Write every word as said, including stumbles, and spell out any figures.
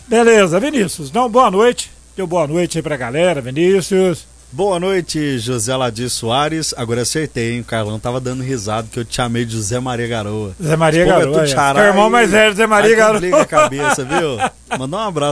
Beleza, Vinícius, então boa noite. Deu boa noite aí pra galera, Vinícius. Boa noite, José Ladir Soares. Agora acertei, hein? O Carlão tava dando risada que eu te chamei de José Maria Garoa. Zé Maria Pô, Garoa, é, é. O irmão mais velho, Zé Maria Garoa. Liga a cabeça, viu? Mandar um abraço